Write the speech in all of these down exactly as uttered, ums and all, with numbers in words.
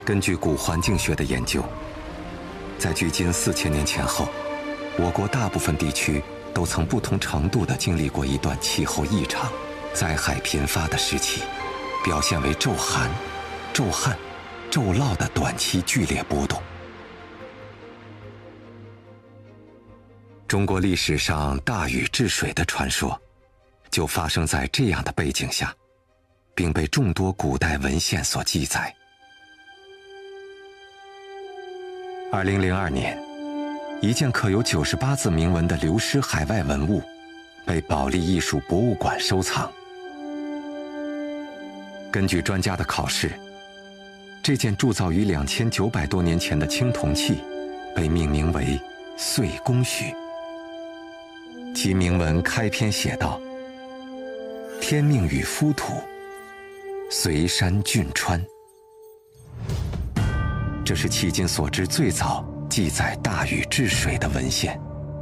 根据古环境学的研究，在距今四千年前后，我国大部分地区都曾不同程度地经历过一段气候异常、灾害频发的时期，表现为骤寒、骤旱、骤涝的短期剧烈波动。中国历史上大禹治水的传说，就发生在这样的背景下，并被众多古代文献所记载。二零零二年，一件刻有九十八字铭文的流失海外文物，被保利艺术博物馆收藏。根据专家的考试，这件铸造于两千九百多年前的青铜器，被命名为“岁宫许”。其铭文开篇写道：“天命与夫土，随山峻川。”这是迄今所知最早记载大禹治水的文献。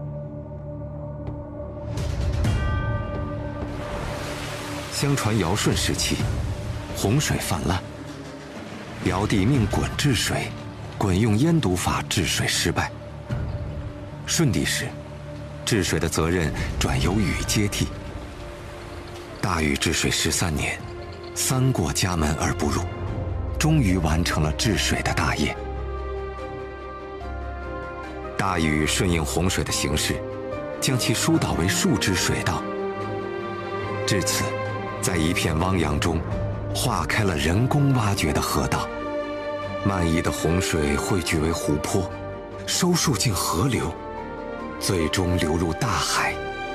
相传尧舜时期，洪水泛滥，尧帝命鲧治水，鲧用腌毒法治水失败。舜帝时，治水的责任转由禹接替。大禹治水十三年，三过家门而不入，终于完成了治水的大业。大禹顺应洪水的形势，将其疏导为数支水道。至此，在一片汪洋中，化开了人工挖掘的河道。漫溢的洪水汇聚为湖泊，收束进河流，最终流入大海。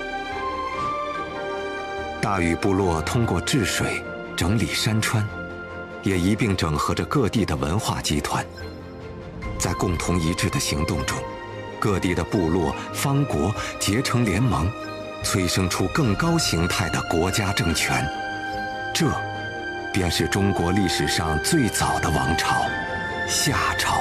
大禹部落通过治水整理山川，也一并整合着各地的文化集团。在共同一致的行动中，各地的部落、方国结成联盟，催生出更高形态的国家政权。这便是中国历史上最早的王朝——夏朝。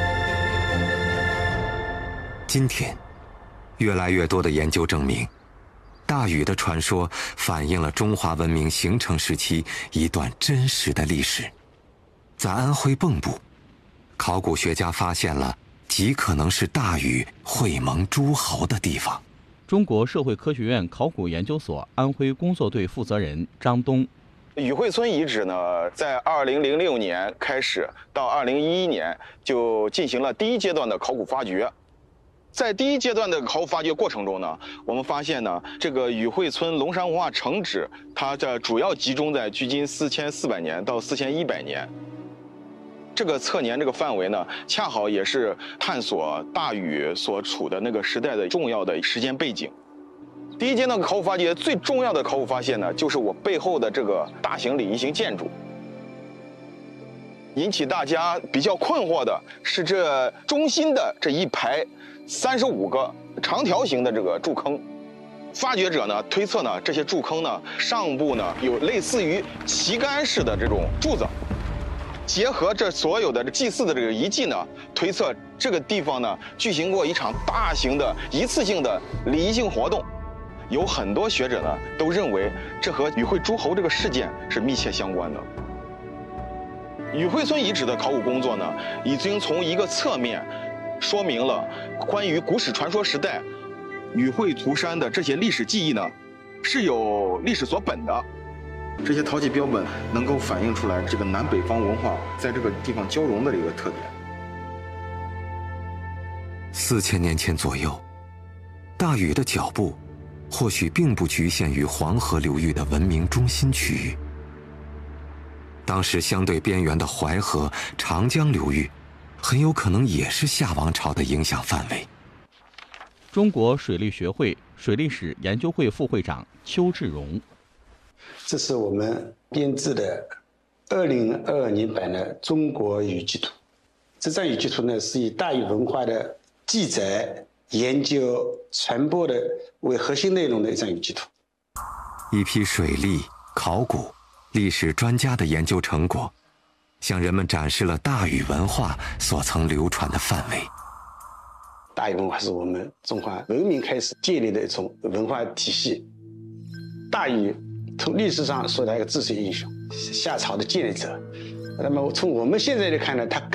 今天，越来越多的研究证明，大禹的传说反映了中华文明形成时期一段真实的历史。在安徽蚌埠，考古学家发现了极可能是大禹会盟诸侯的地方。 中国社会科学院考古研究所安徽工作队负责人张东： 禹会村遗址呢，在二零零六年开始到二零一一年就进行了第一阶段的考古发掘。在第一阶段的考古发掘过程中呢，我们发现呢，这个禹会村龙山文化城址，它这主要集中在距今四千四百年到四千一百年。这个测年这个范围呢，恰好也是探索大禹所处的那个时代的重要的时间背景。第一阶段考古发掘最重要的考古发现呢，就是我背后的这个大型礼仪型建筑。引起大家比较困惑的是，这中心的这一排三十五个长条形的这个柱坑。发掘者呢推测呢，这些柱坑呢上部呢有类似于旗杆式的这种柱子。结合这所有的祭祀的这个遗迹呢，推测这个地方呢举行过一场大型的一次性的礼仪性活动。有很多学者呢都认为这和禹会诸侯这个事件是密切相关的。禹会村遗址的考古工作呢，已经从一个侧面说明了关于古史传说时代禹会涂山的这些历史记忆呢是有历史所本的。这些陶器标本能够反映出来这个南北方文化在这个地方交融的一个特点。 四千年前左右，大禹的脚步或许并不局限于黄河流域的文明中心区域。当时相对边缘的淮河、长江流域，很有可能也是夏王朝的影响范围。 中国水利学会水利史研究会副会长邱志荣： 这是我们编制的二零二二年版的中国禹记图。这张禹记图呢，是以大禹文化的记载、研究、传播的为核心内容的一张禹记图。 一批水利、考古、历史专家的研究成果，向人们展示了大禹文化所曾流传的范围。 大禹文化是我们中华文明开始建立的一种文化体系。大禹从历史上说他一个治水英雄，夏朝的建立者。那么从我们现在来看呢，他更